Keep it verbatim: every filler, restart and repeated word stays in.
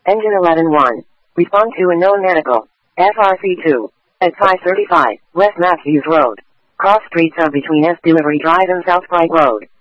Engine eleven one. Respond to a known medical. F R C two. At five thirty-five, West Matthews Road. Cross streets are between S Delivery Drive and South Bright Road.